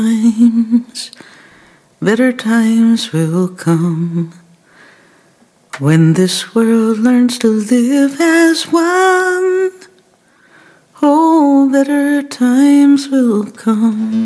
Better times will come when this world learns to live as one. Oh, better times will come.